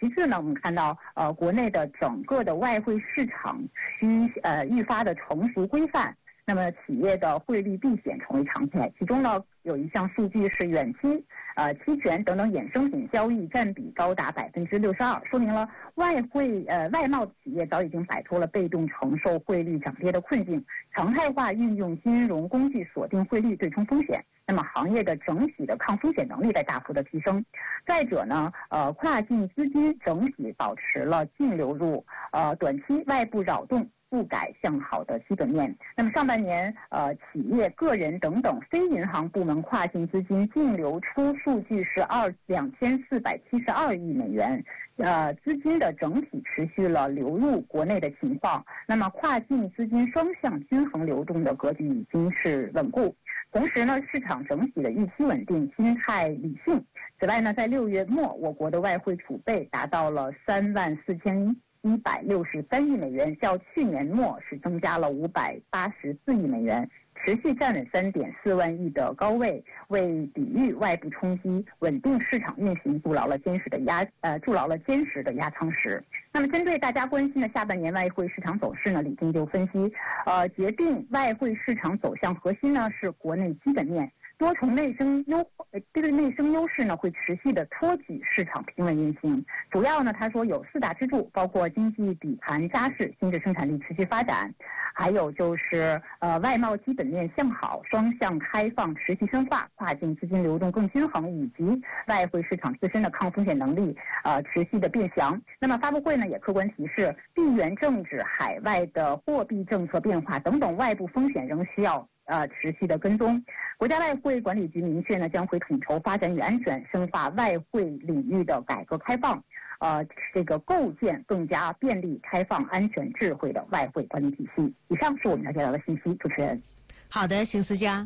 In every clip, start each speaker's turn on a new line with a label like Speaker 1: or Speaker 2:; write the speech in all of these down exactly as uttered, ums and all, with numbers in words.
Speaker 1: 其次呢，我们看到呃国内的整个的外汇市场需呃愈发的成熟规范。那么企业的汇率避险成为常态，其中呢有一项数据是远期、呃期权等等衍生品交易占比高达百分之六十二，说明了外汇呃外贸企业早已经摆脱了被动承受汇率涨跌的困境，常态化运用金融工具锁定汇率对冲风险。那么行业的整体的抗风险能力在大幅的提升。再者呢，呃跨境资金整体保持了净流入，呃短期外部扰动不改向好的基本面。那么上半年，呃，企业、个人等等非银行部门跨境资金净流出数据是二两千四百七十二亿美元，呃，资金的整体持续了流入国内的情况。那么跨境资金双向均衡流动的格局已经是稳固。同时呢，市场整体的预期稳定，心态理性。此外呢，在六月末，我国的外汇储备达到了三万四千一百六十三亿美元，较去年末是增加了五百八十四亿美元，持续站稳三点四万亿的高位，为抵御外部冲击、稳定市场运行筑牢了坚实的压呃筑牢了坚实的压舱石。那么，针对大家关心的下半年外汇市场走势呢，李静就分析，呃，决定外汇市场走向核心呢是国内基本面。多重内生优，呃，这个内生优势呢会持续的托举市场平稳运行。主要呢，他说有四大支柱，包括经济底盘扎实、新质生产力持续发展，还有就是呃外贸基本面向好、双向开放持续深化、跨境资金流动更均衡，以及外汇市场自身的抗风险能力呃持续的变强。那么发布会呢也客观提示，地缘政治、海外的货币政策变化等等外部风险仍需要呃持续的跟踪。国家外汇管理局明确呢，将会统筹发展与安全，深化外汇领域的改革开放，呃，这个构建更加便利、开放、安全、智慧的外汇管理体系。以上是我们了解到的信息，主持人。
Speaker 2: 好的，邢思佳。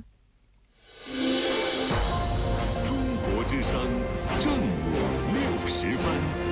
Speaker 3: 中国之声正午六时分。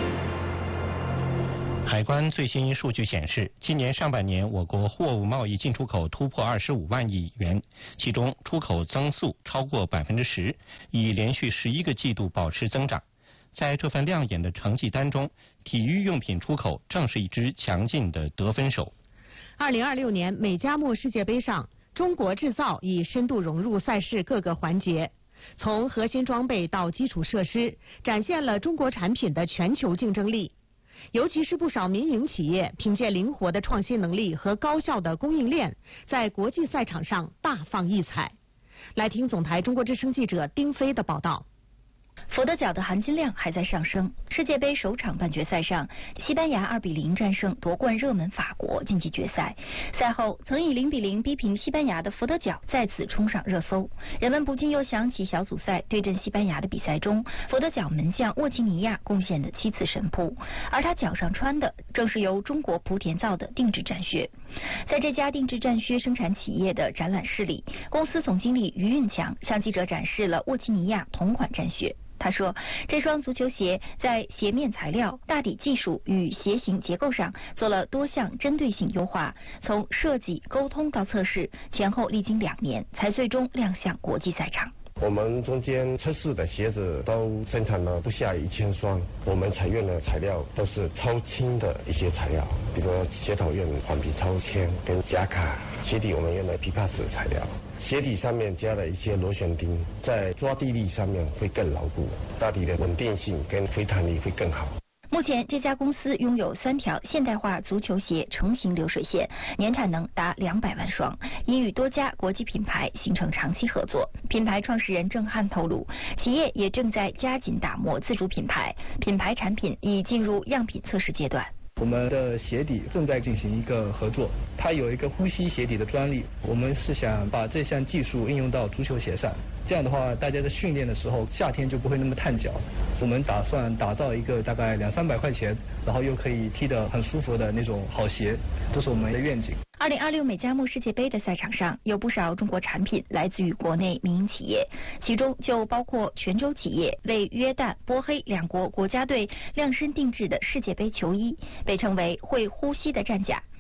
Speaker 4: 海关最新数据显示，今年上半年我国货物贸易进出口突破二十五万亿元，其中出口增速超过百分之十，已连续十一个季度保持增长。在这份亮眼的成绩单中，体育用品出口正是一支强劲的得分手。
Speaker 2: 二零二六年美加墨世界杯上，中国制造已深度融入赛事各个环节，从核心装备到基础设施，展现了中国产品的全球竞争力。尤其是不少民营企业凭借灵活的创新能力和高效的供应链，在国际赛场上大放异彩。来听总台中国之声记者丁飞的报道。
Speaker 5: 佛得角的含金量还在上升。世界杯首场半决赛上，西班牙二比零战胜夺冠热门法国晋级决赛。赛后，曾以零比零逼平西班牙的佛得角再次冲上热搜，人们不禁又想起小组赛对阵西班牙的比赛中，佛得角门将沃奇尼亚贡献的七次神扑，而他脚上穿的正是由中国莆田造的定制战靴。在这家定制战靴生产企业的展览室里，公司总经理于运强向记者展示了沃奇尼亚同款战靴。他说，这双足球鞋在鞋面材料、大底技术与鞋型结构上做了多项针对性优化，从设计、沟通到测试，前后历经两年，才最终亮相国际赛场。
Speaker 6: 我们中间测试的鞋子都生产了不下一千双，我们采用的材料都是超轻的一些材料，比如鞋头用环皮超纤跟夹卡，鞋底我们用的枇杷子材料，鞋底上面加了一些螺旋钉，在抓地力上面会更牢固，大体的稳定性跟回弹力会更好。
Speaker 5: 目前，这家公司拥有三条现代化足球鞋成型流水线，年产能达两百万双，已与多家国际品牌形成长期合作。品牌创始人郑汉透露，企业也正在加紧打磨自主品牌，品牌产品已进入样品测试阶段。
Speaker 7: 我们的鞋底正在进行一个合作，它有一个呼吸鞋底的专利，我们是想把这项技术应用到足球鞋上，这样的话大家在训练的时候夏天就不会那么烫脚。我们打算打造一个大概两三百块钱，然后又可以踢得很舒服的那种好鞋，这是我们的愿景。
Speaker 5: 二零二六美加墨世界杯的赛场上，有不少中国产品来自于国内民营企业，其中就包括泉州企业为约旦、波黑两国国家队量身定制的世界杯球衣，被称为会呼吸的战甲。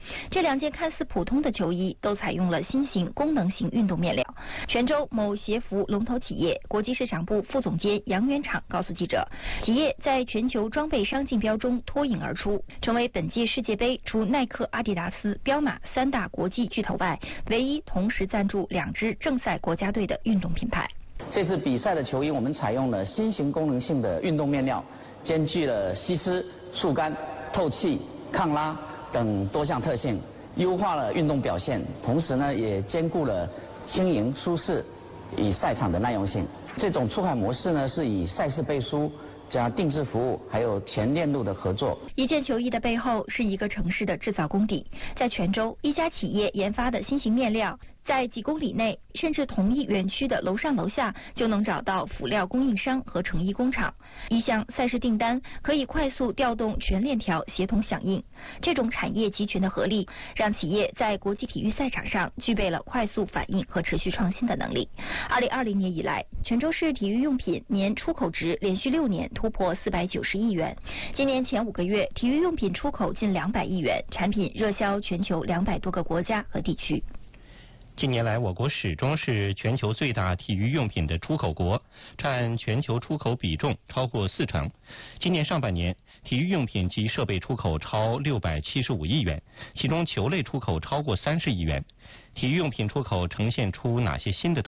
Speaker 5: 这两件看似普通的球衣都采用了新型功能性运动面料。泉州某鞋服龙头企业国际市场部副总监杨元厂告诉记者，企业在全球装备商竞标中脱颖而出，成为本届世界杯除耐克、阿迪达斯、彪马三大国际巨头外，唯一同时赞助两支正赛国家队的运动品牌。
Speaker 8: 这次比赛的球衣，我们采用了新型功能性的运动面料，兼具了吸湿、速干、透气、抗拉等多项特性，优化了运动表现，同时呢也兼顾了轻盈、舒适与赛场的耐用性。这种出海模式呢是以赛事背书加定制服务，还有全链路的合作。
Speaker 5: 一件球衣的背后是一个城市的制造工地，在泉州，一家企业研发的新型面料，在几公里内，甚至同一园区的楼上楼下就能找到辅料供应商和成衣工厂。一项赛事订单可以快速调动全链条协同响应。这种产业集群的合力，让企业在国际体育赛场上具备了快速反应和持续创新的能力。二零二零年以来，泉州市体育用品年出口值连续六年突破四百九十亿元。今年前五个月，体育用品出口近两百亿元，产品热销全球两百多个国家和地区。
Speaker 4: 近年来，我国始终是全球最大体育用品的出口国，占全球出口比重超过四成。今年上半年，体育用品及设备出口超六百七十五亿元，其中球类出口超过三十亿元。体育用品出口呈现出哪些新的